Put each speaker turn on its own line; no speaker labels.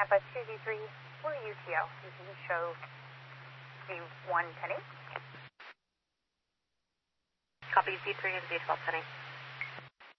Tampa 2Z3, we're UTO. You can show Z1 Penny.
Copy Z3 and Z12 Penny.